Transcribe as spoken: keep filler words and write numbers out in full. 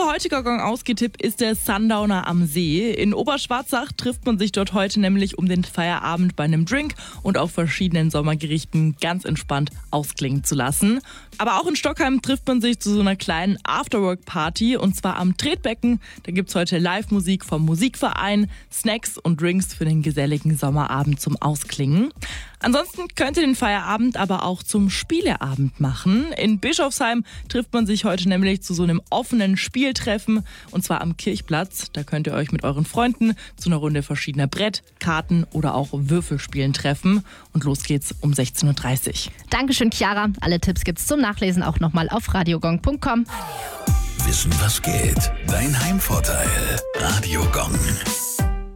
heutiger Gong-Ausgeh-Tipp ist der Sundowner am See. In Oberschwarzach trifft man sich dort heute nämlich, um den Feierabend bei einem Drink und auch verschiedenen Sommergerichten ganz entspannt ausklingen zu lassen. Aber auch in Stockheim trifft man sich zu so einer kleinen Afterwork-Party und zwar am Tretbecken. Da gibt's heute Live-Musik vom Musikverein, Snacks und Drinks für den geselligen Sommerabend zum Ausklingen. Ansonsten könnt ihr den Feierabend aber auch zum Spieleabend machen. In Bischofsheim trifft man sich heute nämlich zu so einem offenen Spieltreffen und zwar am Kirchplatz. Da könnt ihr euch mit euren Freunden zu einer Runde verschiedener Brett-, Karten- oder auch Würfelspielen treffen. Und los geht's um sechzehn Uhr dreißig. Dankeschön, Chiara. Alle Tipps gibt's zum Nachlesen auch nochmal auf radiogong punkt com. Wissen, was geht? Dein Heimvorteil. Radio Gong.